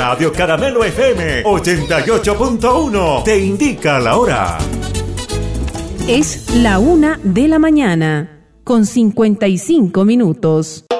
Radio Caramelo FM 88.1 te indica la hora. Es la 1:00 a.m, con 55 minutos.